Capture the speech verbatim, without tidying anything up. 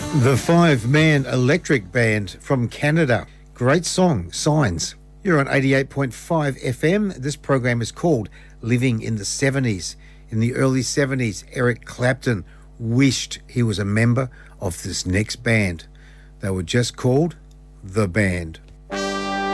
The five-man electric band from Canada. Great song, Signs. You're on eighty-eight point five F M. This program is called Living in the seventies. In the early seventies, Eric Clapton wished he was a member of this next band. They were just called The Band.